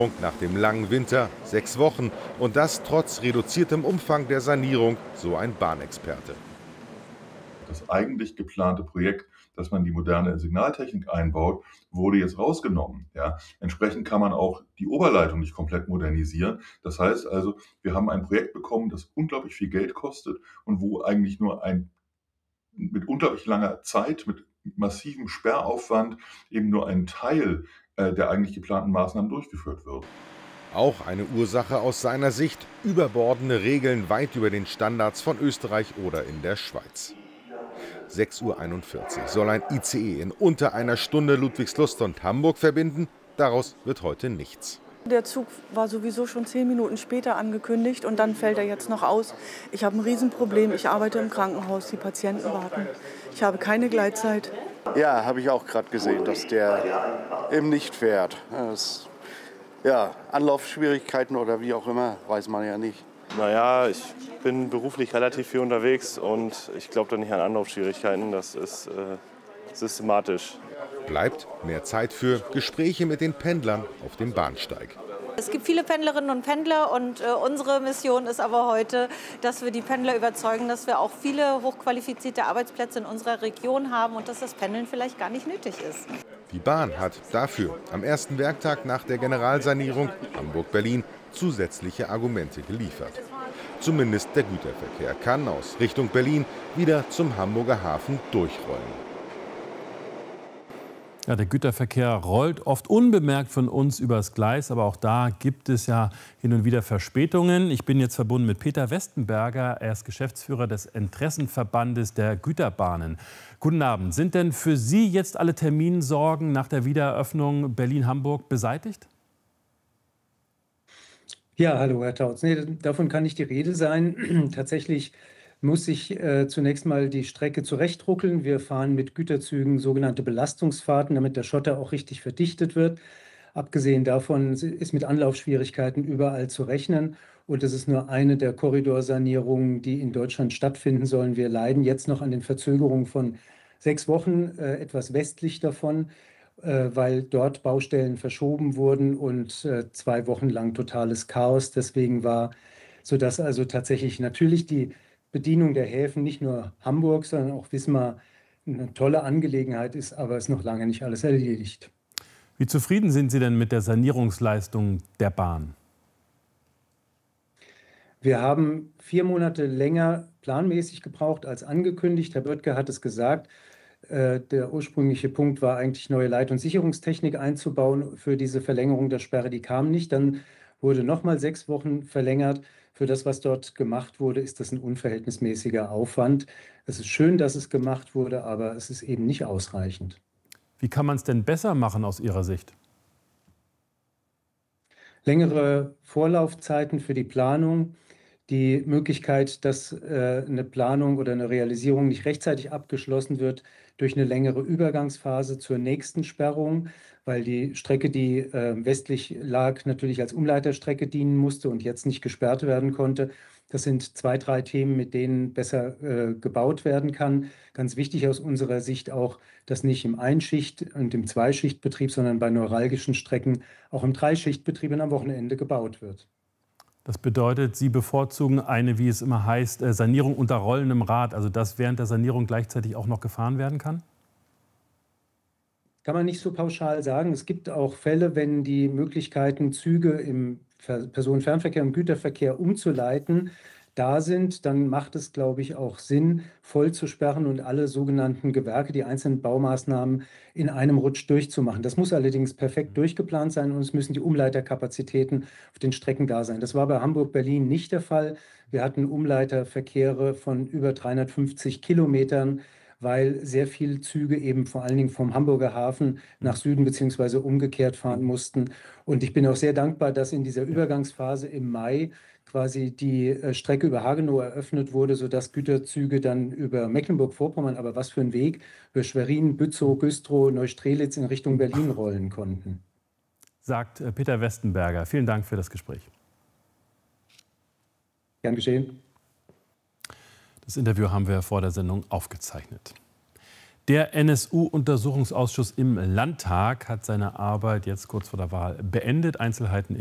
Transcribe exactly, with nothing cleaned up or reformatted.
Nach dem langen Winter, sechs Wochen, und das trotz reduziertem Umfang der Sanierung, so ein Bahnexperte. Das eigentlich geplante Projekt, dass man die moderne Signaltechnik einbaut, wurde jetzt rausgenommen. Ja. Entsprechend kann man auch die Oberleitung nicht komplett modernisieren. Das heißt also, wir haben ein Projekt bekommen, das unglaublich viel Geld kostet und wo eigentlich nur ein mit unglaublich langer Zeit, mit massivem Sperraufwand eben nur ein Teil äh, der eigentlich geplanten Maßnahmen durchgeführt wird. Auch eine Ursache aus seiner Sicht: überbordende Regeln weit über den Standards von Österreich oder in der Schweiz. sechs Uhr einundvierzig soll ein I C E in unter einer Stunde Ludwigslust und Hamburg verbinden. Daraus wird heute nichts. Der Zug war sowieso schon zehn Minuten später angekündigt und dann fällt er jetzt noch aus. Ich habe ein Riesenproblem. Ich arbeite im Krankenhaus, die Patienten warten. Ich habe keine Gleitzeit. Ja, habe ich auch gerade gesehen, dass der eben nicht fährt. Das, ja, Anlaufschwierigkeiten oder wie auch immer, weiß man ja nicht. Naja, ich bin beruflich relativ viel unterwegs und ich glaube da nicht an Anlaufschwierigkeiten. Das ist äh, systematisch. Bleibt mehr Zeit für Gespräche mit den Pendlern auf dem Bahnsteig. Es gibt viele Pendlerinnen und Pendler und äh, unsere Mission ist aber heute, dass wir die Pendler überzeugen, dass wir auch viele hochqualifizierte Arbeitsplätze in unserer Region haben und dass das Pendeln vielleicht gar nicht nötig ist. Die Bahn hat dafür am ersten Werktag nach der Generalsanierung Hamburg-Berlin zusätzliche Argumente geliefert. Zumindest der Güterverkehr kann aus Richtung Berlin wieder zum Hamburger Hafen durchrollen. Ja, der Güterverkehr rollt oft unbemerkt von uns übers Gleis, aber auch da gibt es ja hin und wieder Verspätungen. Ich bin jetzt verbunden mit Peter Westenberger, er ist Geschäftsführer des Interessenverbandes der Güterbahnen. Guten Abend. Sind denn für Sie jetzt alle Terminsorgen nach der Wiedereröffnung Berlin-Hamburg beseitigt? Ja, hallo Herr Tautz. Nee, davon kann nicht die Rede sein. Tatsächlich muss ich äh, zunächst mal die Strecke zurechtruckeln. Wir fahren mit Güterzügen sogenannte Belastungsfahrten, damit der Schotter auch richtig verdichtet wird. Abgesehen davon ist mit Anlaufschwierigkeiten überall zu rechnen. Und es ist nur eine der Korridorsanierungen, die in Deutschland stattfinden sollen. Wir leiden jetzt noch an den Verzögerungen von sechs Wochen, äh, etwas westlich davon, äh, weil dort Baustellen verschoben wurden und äh, zwei Wochen lang totales Chaos deswegen war, sodass also tatsächlich natürlich die Bedienung der Häfen nicht nur Hamburg, sondern auch Wismar eine tolle Angelegenheit ist, aber es ist noch lange nicht alles erledigt. Wie zufrieden sind Sie denn mit der Sanierungsleistung der Bahn? Wir haben vier Monate länger planmäßig gebraucht als angekündigt. Herr Böttger hat es gesagt. Äh, der ursprüngliche Punkt war eigentlich, neue Leit- und Sicherungstechnik einzubauen für diese Verlängerung der Sperre. Die kam nicht. Dann wurde noch mal sechs Wochen verlängert. Für das, was dort gemacht wurde, ist das ein unverhältnismäßiger Aufwand. Es ist schön, dass es gemacht wurde, aber es ist eben nicht ausreichend. Wie kann man es denn besser machen aus Ihrer Sicht? Längere Vorlaufzeiten für die Planung, die Möglichkeit, dass äh, eine Planung oder eine Realisierung nicht rechtzeitig abgeschlossen wird durch eine längere Übergangsphase zur nächsten Sperrung, weil die Strecke, die äh, westlich lag, natürlich als Umleiterstrecke dienen musste und jetzt nicht gesperrt werden konnte. Das sind zwei, drei Themen, mit denen besser äh, gebaut werden kann. Ganz wichtig aus unserer Sicht auch, dass nicht im Einschicht- und im Zweischichtbetrieb, sondern bei neuralgischen Strecken auch im Dreischichtbetrieb und am Wochenende gebaut wird. Das bedeutet, Sie bevorzugen eine, wie es immer heißt, Sanierung unter rollendem Rad, also dass während der Sanierung gleichzeitig auch noch gefahren werden kann? Kann man nicht so pauschal sagen. Es gibt auch Fälle, wenn die Möglichkeiten, Züge im Personenfernverkehr und Güterverkehr umzuleiten, da sind, dann macht es, glaube ich, auch Sinn, voll zu sperren und alle sogenannten Gewerke, die einzelnen Baumaßnahmen in einem Rutsch durchzumachen. Das muss allerdings perfekt durchgeplant sein und es müssen die Umleiterkapazitäten auf den Strecken da sein. Das war bei Hamburg-Berlin nicht der Fall. Wir hatten Umleiterverkehre von über dreihundertfünfzig Kilometern, weil sehr viele Züge eben vor allen Dingen vom Hamburger Hafen nach Süden bzw. umgekehrt fahren mussten. Und ich bin auch sehr dankbar, dass in dieser Übergangsphase im Mai quasi die Strecke über Hagenow eröffnet wurde, sodass Güterzüge dann über Mecklenburg-Vorpommern, aber was für ein Weg, über Schwerin, Bützow, Güstrow, Neustrelitz in Richtung Berlin rollen konnten. Sagt Peter Westenberger. Vielen Dank für das Gespräch. Gern geschehen. Das Interview haben wir vor der Sendung aufgezeichnet. Der N S U-Untersuchungsausschuss im Landtag hat seine Arbeit jetzt kurz vor der Wahl beendet. Einzelheiten